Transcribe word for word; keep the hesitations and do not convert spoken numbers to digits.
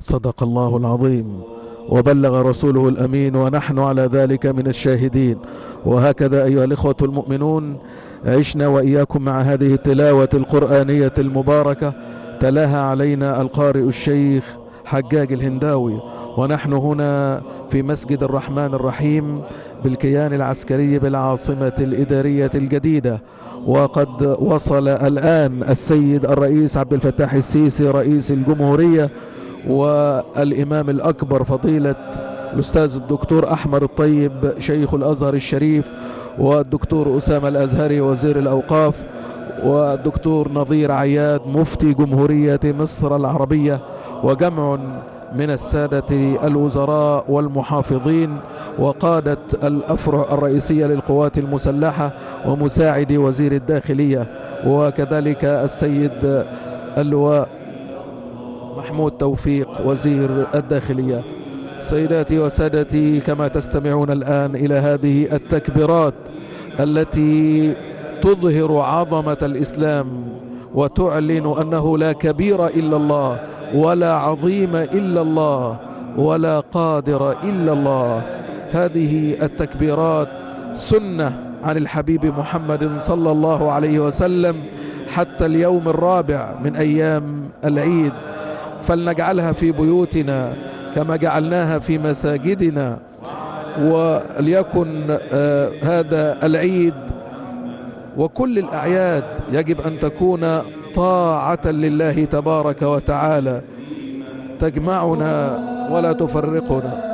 صدق الله العظيم وبلغ رسوله الأمين، ونحن على ذلك من الشاهدين. وهكذا أيها الإخوة المؤمنون عشنا وإياكم مع هذه التلاوة القرآنية المباركة، تلاها علينا القارئ الشيخ حجاج الهنداوي، ونحن هنا في مسجد الرحمن الرحيم بالكيان العسكري بالعاصمة الإدارية الجديدة. وقد وصل الآن السيد الرئيس عبد الفتاح السيسي رئيس الجمهورية، والإمام الأكبر فضيلة الأستاذ الدكتور أحمد الطيب شيخ الأزهر الشريف، والدكتور أسامة الأزهري وزير الأوقاف، والدكتور نظير عياد مفتي جمهورية مصر العربية، وجمع من السادة الوزراء والمحافظين وقادة الأفرع الرئيسية للقوات المسلحة ومساعد وزير الداخلية، وكذلك السيد اللواء محمود توفيق وزير الداخلية. سيداتي وسادتي، كما تستمعون الآن إلى هذه التكبيرات التي تظهر عظمة الإسلام وتعلن أنه لا كبير إلا الله، ولا عظيم إلا الله، ولا قادر إلا الله، هذه التكبيرات سنة عن الحبيب محمد صلى الله عليه وسلم حتى اليوم الرابع من أيام العيد، فلنجعلها في بيوتنا كما جعلناها في مساجدنا. وليكن آه هذا العيد وكل الأعياد يجب أن تكون طاعة لله تبارك وتعالى، تجمعنا ولا تفرقنا.